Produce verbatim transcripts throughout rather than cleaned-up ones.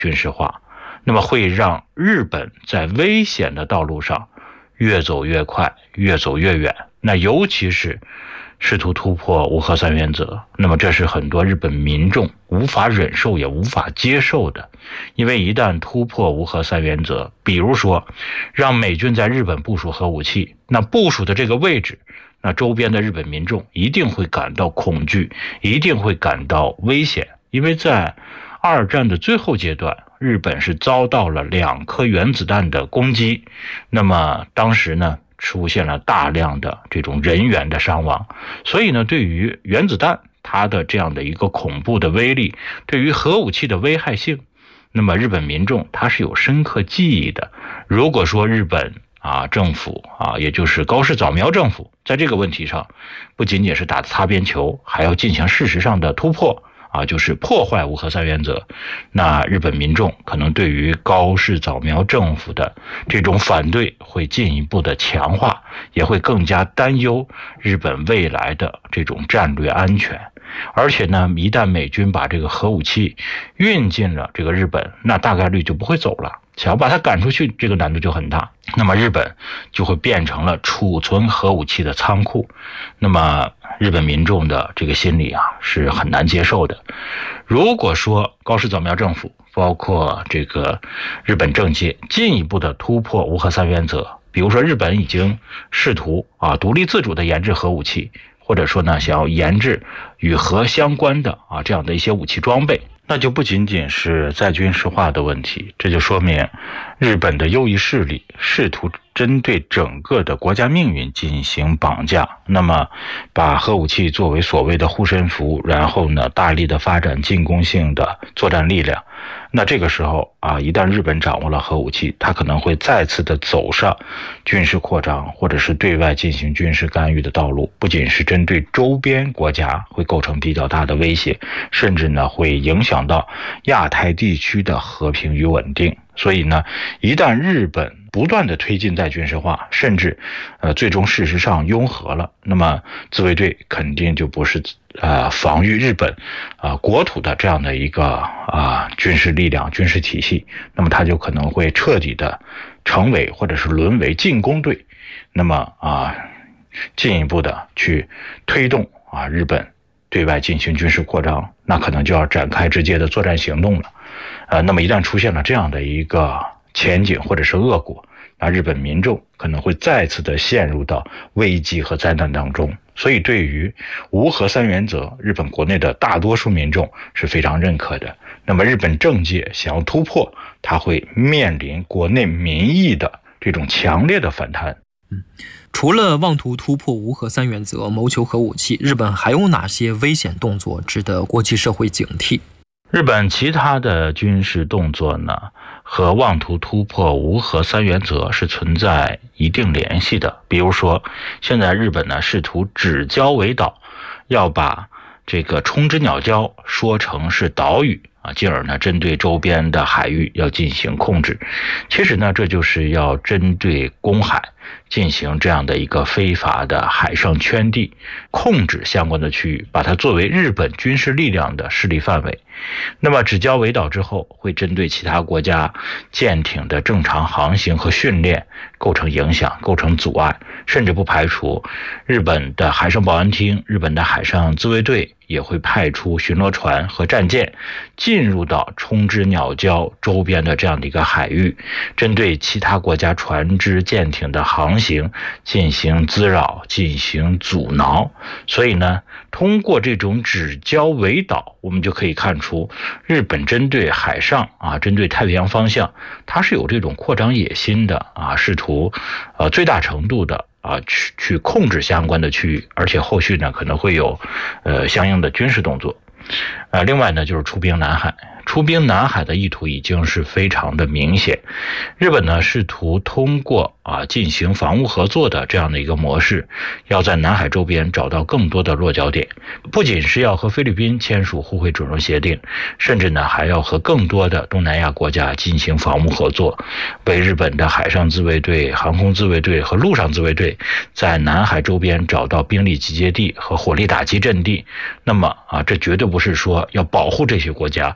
军事化，那么会让日本在危险的道路上越走越快，越走越远。那尤其是试图突破无核三原则，那么这是很多日本民众无法忍受也无法接受的。因为一旦突破无核三原则，比如说让美军在日本部署核武器，那部署的这个位置，那周边的日本民众一定会感到恐惧，一定会感到危险。因为在二战的最后阶段，日本是遭到了两颗原子弹的攻击，那么当时呢出现了大量的这种人员的伤亡。所以呢，对于原子弹它的这样的一个恐怖的威力，对于核武器的危害性，那么日本民众他是有深刻记忆的。如果说日本啊政府啊，也就是高市早苗政府在这个问题上不仅仅是打擦边球，还要进行事实上的突破啊，就是破坏无核三原则，那日本民众可能对于高市早苗政府的这种反对会进一步的强化，也会更加担忧日本未来的这种战略安全。而且呢，一旦美军把这个核武器运进了这个日本，那大概率就不会走了，想要把它赶出去，这个难度就很大。那么日本就会变成了储存核武器的仓库，那么日本民众的这个心理啊是很难接受的。如果说高市早苗政府包括这个日本政界进一步的突破无核三原则，比如说日本已经试图啊独立自主的研制核武器，或者说呢想要研制与核相关的啊这样的一些武器装备，那就不仅仅是再军事化的问题，这就说明日本的右翼势力试图针对整个的国家命运进行绑架，那么把核武器作为所谓的护身符，然后呢大力的发展进攻性的作战力量。那这个时候啊，一旦日本掌握了核武器，它可能会再次的走上军事扩张或者是对外进行军事干预的道路，不仅是针对周边国家会构成比较大的威胁，甚至呢会影响到亚太地区的和平与稳定。所以呢，一旦日本不断的推进再军事化，甚至呃最终事实上拥核了，那么自卫队肯定就不是呃防御日本啊、呃、国土的这样的一个啊、呃、军事力量、军事体系，那么它就可能会彻底的成为或者是沦为进攻队，那么啊、呃、进一步的去推动啊日本对外进行军事扩张，那可能就要展开直接的作战行动了。呃，那么一旦出现了这样的一个前景或者是恶果，那日本民众可能会再次的陷入到危机和灾难当中。所以对于无核三原则，日本国内的大多数民众是非常认可的。那么日本政界想要突破，它会面临国内民意的这种强烈的反弹。 嗯，除了妄图突破无核三原则，谋求核武器，日本还有哪些危险动作值得国际社会警惕？ 日本其他的军事动作呢，和妄图突破无核三原则是存在一定联系的。比如说，现在日本呢试图指礁为岛，要把这个冲之鸟礁说成是岛屿啊，进而呢针对周边的海域要进行控制。其实呢，这就是要针对公海进行这样的一个非法的海上圈地，控制相关的区域，把它作为日本军事力量的势力范围。那么指礁为岛之后，会针对其他国家舰艇的正常航行和训练构成影响，构成阻碍，甚至不排除日本的海上保安厅、日本的海上自卫队也会派出巡逻船和战舰进入到冲之鸟礁周边的这样的一个海域，针对其他国家船只舰艇的航行进行滋扰，进行阻挠。所以呢，通过这种指礁为岛，我们就可以看出日本针对海上啊，针对太平洋方向，它是有这种扩张野心的啊，试图呃最大程度的啊，去去控制相关的区域，而且后续呢可能会有呃相应的军事动作。呃，另外呢就是出兵南海，出兵南海的意图已经是非常的明显。日本呢试图通过啊进行防务合作的这样的一个模式，要在南海周边找到更多的落脚点，不仅是要和菲律宾签署互惠准入协定，甚至呢还要和更多的东南亚国家进行防务合作，为日本的海上自卫队、航空自卫队和陆上自卫队在南海周边找到兵力集结地和火力打击阵地。那么啊，这绝对不是说要保护这些国家，而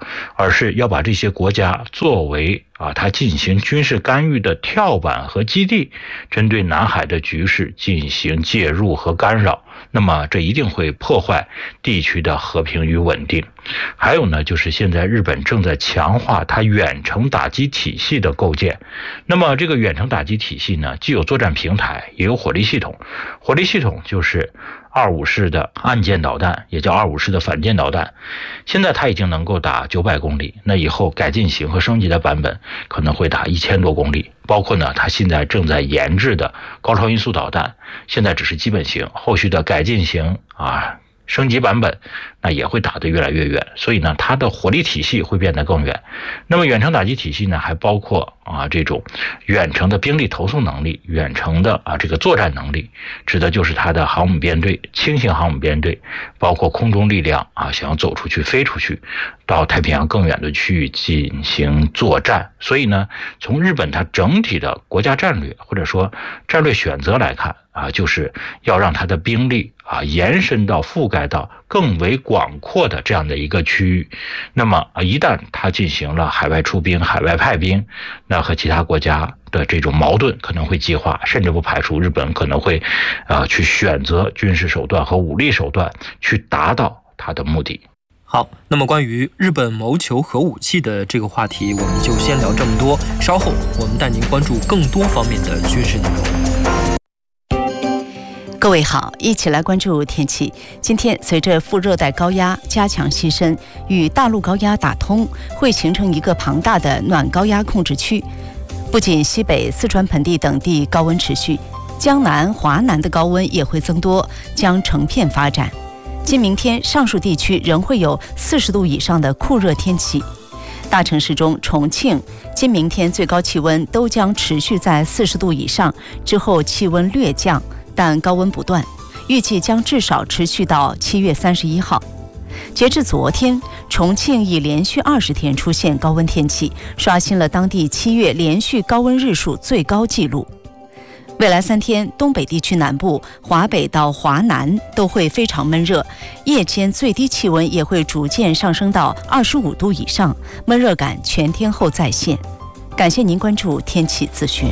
而是要把这些国家作为啊，他进行军事干预的跳板和基地，针对南海的局势进行介入和干扰。那么这一定会破坏地区的和平与稳定。还有呢，就是现在日本正在强化它远程打击体系的构建。那么这个远程打击体系呢，既有作战平台，也有火力系统。火力系统就是二五式的岸舰导弹，也叫二五式的反舰导弹。现在它已经能够打九百公里，那以后改进型和升级的版本可能会打一千多公里。包括呢，它现在正在研制的高超音速导弹，现在只是基本型，后续的改进型啊，升级版本，那也会打得越来越远。所以呢，它的火力体系会变得更远。那么远程打击体系呢，还包括啊这种远程的兵力投送能力，远程的啊这个作战能力，指的就是它的航母编队、轻型航母编队，包括空中力量啊，想要走出去、飞出去，到太平洋更远的区域进行作战。所以呢，从日本它整体的国家战略或者说战略选择来看啊，就是要让它的兵力啊延伸到覆盖到更为广阔的这样的一个区域。那么啊，一旦它进行了海外出兵、海外派兵，那和其他国家的这种矛盾可能会激化，甚至不排除日本可能会啊去选择军事手段和武力手段去达到它的目的。 好，那么关于日本谋求核武器的这个话题，我们就先聊这么多。稍后我们带您关注更多方面的军事内容。 各位好，一起来关注天气。今天随着副热带高压加强西伸，与大陆高压打通，会形成一个庞大的暖高压控制区。不仅西北、四川盆地等地高温持续，江南、华南的高温也会增多，将成片发展。今明天上述地区仍会有四十度以上的酷热天气。大城市中，重庆今明天最高气温都将持续在四十度以上，之后气温略降，但高温不断，预计将至少持续到七月三十一号。截至昨天，重庆已连续二十天出现高温天气，刷新了当地七月连续高温日数最高纪录。未来三天，东北地区南部、华北到华南都会非常闷热，夜间最低气温也会逐渐上升到二十五度以上，闷热感全天候再现。感谢您关注天气资讯。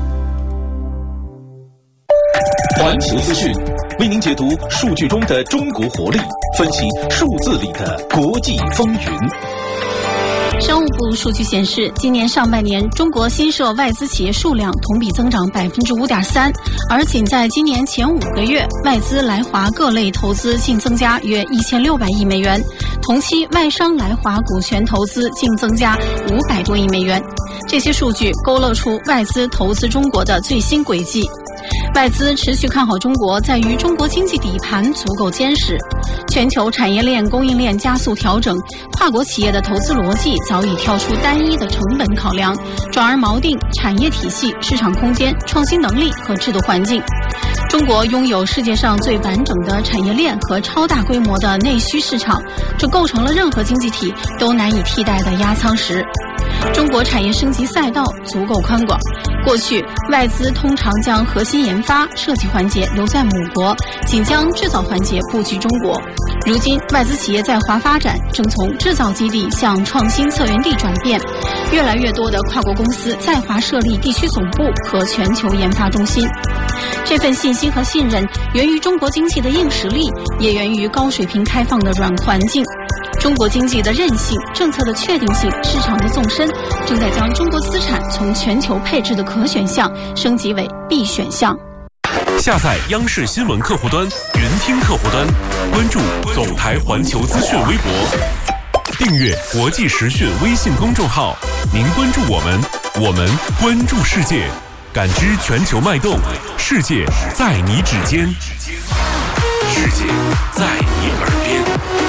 环球资讯为您解读数据中的中国活力，分析数字里的国际风云。 商务部数据显示，今年上半年中国新设外资企业数量同比增长百分之五点三，而仅在今年前五个月，外资来华各类投资净增加约一千六百亿美元，同期外商来华股权投资净增加五百多亿美元。这些数据勾勒出外资投资中国的最新轨迹。外资持续看好中国，在于中国经济底盘足够坚实，全球产业链供应链加速调整，跨国企业的投资逻辑早已跳出单一的成本考量，转而锚定产业体系、市场空间、创新能力和制度环境。中国拥有世界上最完整的产业链和超大规模的内需市场，这构成了任何经济体都难以替代的压舱石。中国产业升级赛道足够宽广，过去外资通常将核心研发、设计环节留在母国，仅将制造环节布局中国。如今，外资企业在华发展正从制造基地向创新策源地转变，越来越多的跨国公司在华设立地区总部和全球研发中心。这份信心和信任源于中国经济的硬实力，也源于高水平开放的软环境。中国经济的韧性、政策的确定性、市场的纵深，正在将中国资产从全球配置的可选项升级为必选项。 下载央视新闻客户端、云听客户端，关注总台环球资讯微博，订阅国际时讯微信公众号。您关注我们，我们关注世界，感知全球脉动，世界在你指尖，世界在你耳边。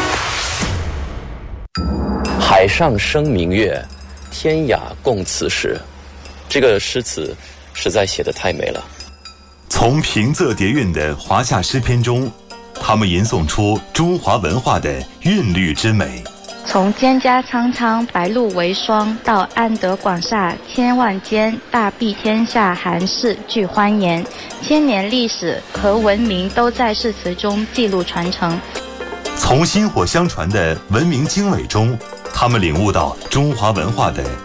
海上生明月，天涯共此时。这个诗词实在写得太美了。 从平仄叠韵的华夏诗篇中，他们吟诵出中华文化的韵律之美。 从蒹葭苍苍，白露为霜，到安得广厦千万间，大庇天下寒士俱欢颜。千年历史和文明都在诗词中记录传承。 从薪火相传的文明经纬中， 他们领悟到中华文化的